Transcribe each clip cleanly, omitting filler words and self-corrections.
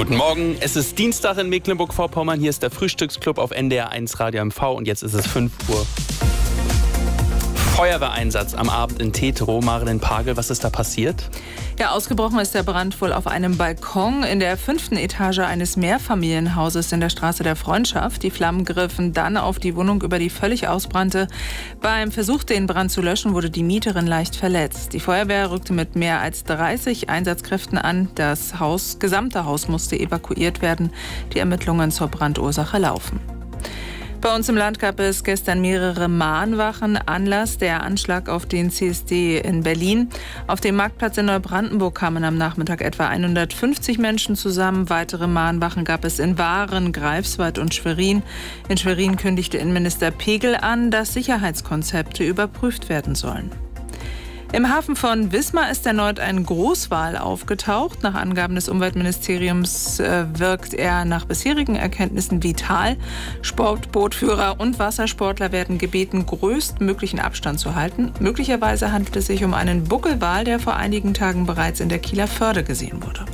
Guten Morgen, es ist Dienstag in Mecklenburg-Vorpommern. Hier ist der Frühstücksclub auf NDR 1 Radio MV und jetzt ist es 5 Uhr. Feuerwehreinsatz am Abend in Tetro. Marlen Pagel, was ist da passiert? Ja, ausgebrochen ist der Brand wohl auf einem Balkon in der 5. Etage eines Mehrfamilienhauses in der Straße der Freundschaft. Die Flammen griffen dann auf die Wohnung über, die völlig ausbrannte. Beim Versuch, den Brand zu löschen, wurde die Mieterin leicht verletzt. Die Feuerwehr rückte mit mehr als 30 Einsatzkräften an. Das gesamte Haus musste evakuiert werden. Die Ermittlungen zur Brandursache laufen. Bei uns im Land gab es gestern mehrere Mahnwachen. Anlass der Anschlag auf den CSD in Berlin. Auf dem Marktplatz in Neubrandenburg kamen am Nachmittag etwa 150 Menschen zusammen. Weitere Mahnwachen gab es in Waren, Greifswald und Schwerin. In Schwerin kündigte Innenminister Pegel an, dass Sicherheitskonzepte überprüft werden sollen. Im Hafen von Wismar ist erneut ein Großwal aufgetaucht. Nach Angaben des Umweltministeriums wirkt er nach bisherigen Erkenntnissen vital. Sportbootführer und Wassersportler werden gebeten, größtmöglichen Abstand zu halten. Möglicherweise handelt es sich um einen Buckelwal, der vor einigen Tagen bereits in der Kieler Förde gesehen wurde.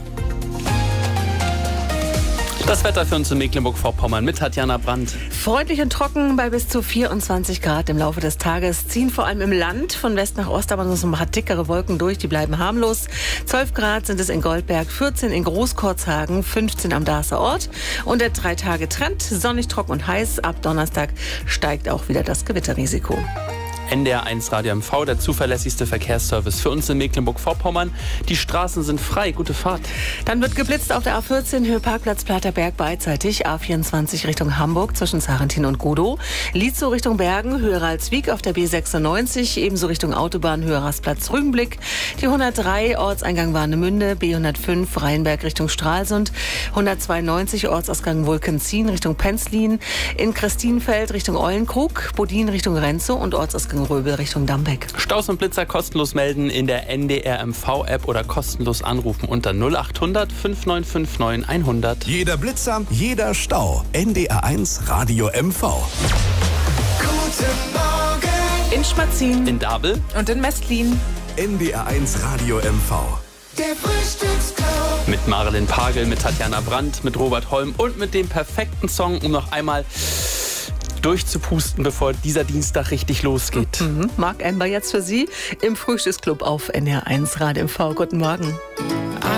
Das Wetter für uns in Mecklenburg-Vorpommern mit Tatjana Brandt. Freundlich und trocken bei bis zu 24 Grad im Laufe des Tages. Ziehen vor allem im Land von West nach Ost aber noch so ein paar dickere Wolken durch. Die bleiben harmlos. 12 Grad sind es in Goldberg, 14 in Großkorzhagen, 15 am Darßer Ort. Und der 3-Tage-Trend, sonnig, trocken und heiß. Ab Donnerstag steigt auch wieder das Gewitterrisiko. NDR 1 Radio MV, der zuverlässigste Verkehrsservice für uns in Mecklenburg-Vorpommern. Die Straßen sind frei, gute Fahrt. Dann wird geblitzt auf der A14 Höhe Parkplatz Platterberg beidseitig. A24 Richtung Hamburg zwischen Sarentin und Godow. Lietzow Richtung Bergen, Höhe Ralswiek auf der B96. Ebenso Richtung Autobahn Höhe Rastplatz Rügenblick. Die 103 Ortseingang Warnemünde. B105 Rheinberg Richtung Stralsund. 192 Ortsausgang Wolkenzien Richtung Penzlin. In Christinfeld Richtung Eulenkrug. Bodin Richtung Renzow und Ortsausgang Röbel Richtung Dambeck. Staus und Blitzer kostenlos melden in der NDR MV-App oder kostenlos anrufen unter 0800 5959 100. Jeder Blitzer, jeder Stau. NDR 1 Radio MV. Guten Morgen. In Schmatzin. In Dabel. Und in Mestlin. NDR 1 Radio MV. Der Frühstücksclub. Mit Marlen Pagel, mit Tatjana Brandt, mit Robert Holm und mit dem perfekten Song, um noch einmal durchzupusten, bevor dieser Dienstag richtig losgeht. Mark Amber jetzt für Sie im Frühstücksclub auf NDR 1 Radio MV. Guten Morgen.